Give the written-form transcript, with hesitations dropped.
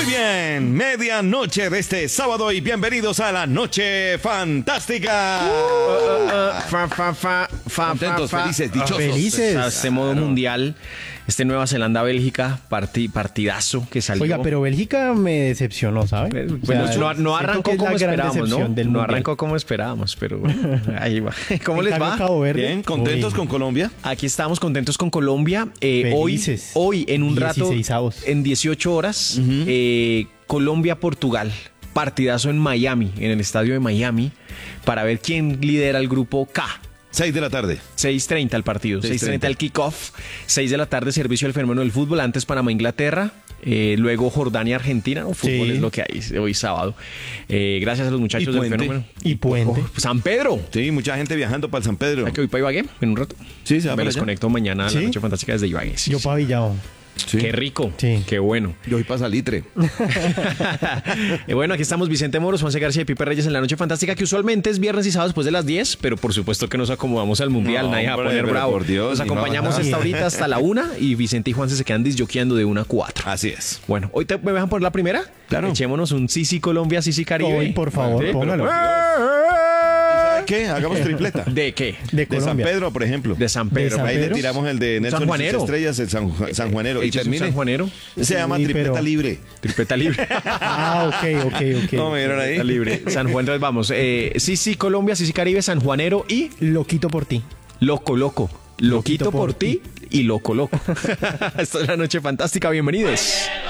bien, medianoche de este sábado y bienvenidos a la Noche Fantástica. Contentos, felices, dichosos. Felices. Este modo mundial, Nueva Zelanda-Bélgica, partidazo que salió. Oiga, pero Bélgica me decepcionó, ¿sabe? Bueno, no arrancó como esperábamos, ¿no? No arrancó como esperábamos, pero bueno, ahí va. ¿Cómo les va? Bien, contentos con Colombia. Aquí estamos contentos con Colombia. Felices. Hoy, en un rato, 16avos. en 18 horas, Colombia-Portugal. Partidazo en Miami, en el estadio de Miami, para ver quién lidera el grupo K. 6 de la tarde. 6:30 el partido, 6:30 el kickoff, 6 de la tarde servicio del fenómeno del fútbol, antes Panamá-Inglaterra, luego Jordania-Argentina, ¿no? Fútbol es lo que hay hoy sábado. Gracias a los muchachos del fenómeno. Y Puente. San Pedro. Sí, mucha gente viajando para el San Pedro. ¿Hay que voy para Ibagué en un rato? Sí, se va Me para les allá. conecto mañana a la Noche Fantástica desde Ibagué. Sí, Yo sí. pabillado. Sí. Qué rico, Sí. qué bueno. Yo voy para Salitre. Bueno, aquí estamos Vicente Moros, Juanse García y Pipe Reyes en la Noche Fantástica, que usualmente es viernes y sábado después de las 10, pero por supuesto que nos acomodamos al Mundial, No, nadie va a hombre, poner pero bravo. por Dios, Nos ni acompañamos más. esta horita hasta la 1 y Vicente y Juanse se quedan disjoqueando de 1 a 4. Así es. Bueno, hoy me dejan poner la primera. Claro. Echémonos un Sisi Colombia, Sisi Caribe. Hoy, por favor, Pero póngalo. por ¿Sabe qué? Hagamos tripleta. ¿De qué? De De San Colombia. Pedro, por ejemplo. De San Pedro. De San Ahí le Pedro. tiramos el de Nelson y sus Sanjuanero. estrellas, el Sanjuanero. Y Eches un termine. sanjuanero. Se llama Sí, tripleta pero- libre. Tripleta libre. Ah, ok. No, me vieron ahí. Tripleta libre. San Juan, entonces vamos. Sisi Colombia, Sisi Caribe, Sanjuanero y Loquito por ti. Loco. Loquito por ti y Loco. Esto es la Noche Fantástica. Bienvenidos.